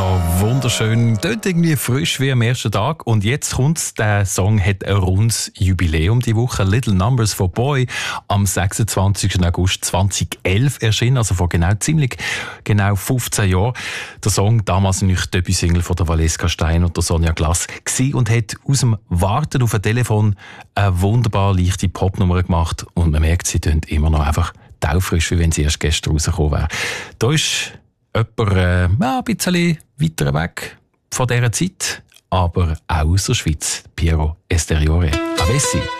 noch wunderschön. Dort irgendwie frisch wie am ersten Tag. Und jetzt kommt's. Der Song hat ein rundes Jubiläum die Woche. Little Numbers for Boy. Am 26. August 2011 erschienen. Also vor ziemlich genau 15 Jahren. Der Song, damals nicht Debütsingle von der Valeska Stein und der Sonja Glass gewesen und hat aus dem Warten auf ein Telefon eine wunderbar leichte Popnummer gemacht. Und man merkt, sie tönt immer noch einfach taufrisch, wie wenn sie erst gestern rausgekommen wäre. Da ist jemand ein bisschen weiter weg von dieser Zeit, aber auch aus der Schweiz. Piero Esteriore. Avessi.